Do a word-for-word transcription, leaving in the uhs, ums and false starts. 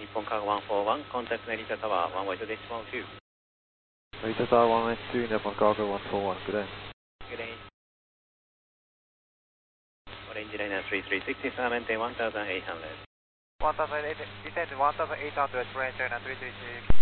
Nippon Cargo one four one, contact Narita Tower one one two decimal two. Narita Tower one one two, Nippon Cargo one four one, good day. Good day. Orange liner three three six is maintain one thousand eight hundred. one thousand eight hundred, descend one thousand eight hundred, French China three three six.